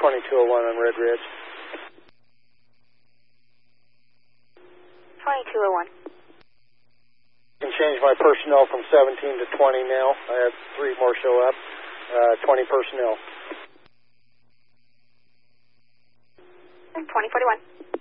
2201 on Red Ridge. 2201. Can change my personnel from 17 to 20 now. I have 3 more show up. 20 personnel. 2041.